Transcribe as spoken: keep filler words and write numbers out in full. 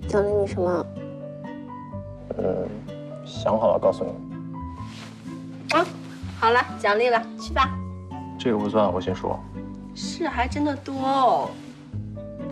奖励你什么？ 嗯，想好了告诉你。 啊，好了，奖励了，去吧。 这个不算，我先说。 是还真的多哦。